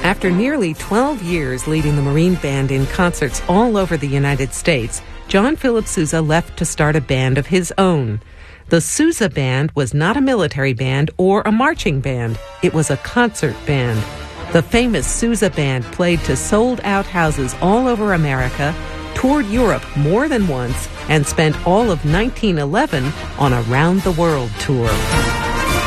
After nearly 12 years leading the Marine Band in concerts all over the United States, John Philip Sousa left to start a band of his own. The Sousa Band was not a military band or a marching band. It was a concert band. The famous Sousa Band played to sold-out houses all over America, toured Europe more than once, and spent all of 1911 on a round-the-world tour.